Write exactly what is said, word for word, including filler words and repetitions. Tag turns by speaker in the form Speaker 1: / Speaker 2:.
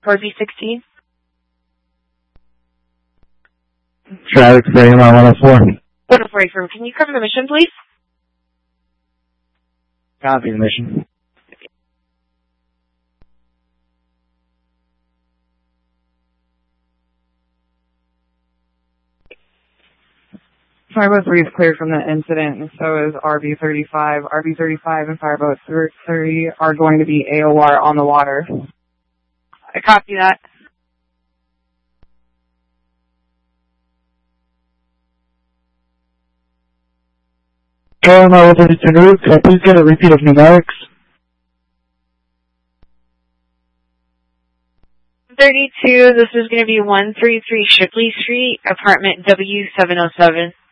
Speaker 1: R B sixteen.
Speaker 2: Traffic for A M R one oh four.
Speaker 1: one oh four, affirm. Can you cover the mission, please?
Speaker 2: Copy the mission.
Speaker 3: Fireboat three is cleared from the incident, and so is R B thirty-five. R B thirty-five and Fireboat three are going to be A O R on the water.
Speaker 1: I copy that.
Speaker 2: A M R one thirty-two route, can I please get a repeat of numerics?
Speaker 1: thirty-two, this is going to be one thirty-three Shipley Street, apartment W seven oh seven.